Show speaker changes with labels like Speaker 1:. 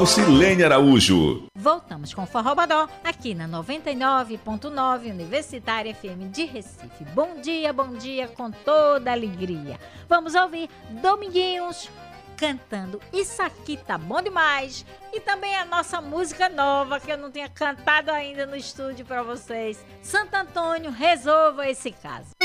Speaker 1: com Silene Araújo.
Speaker 2: Voltamos com Forró Bodó, aqui na 99.9 Universitária FM de Recife. Bom dia com toda alegria. Vamos ouvir Dominguinhos cantando Isso Aqui Tá Bom Demais. E também a nossa música nova, que eu não tinha cantado ainda no estúdio para vocês. Santo Antônio, resolva esse caso.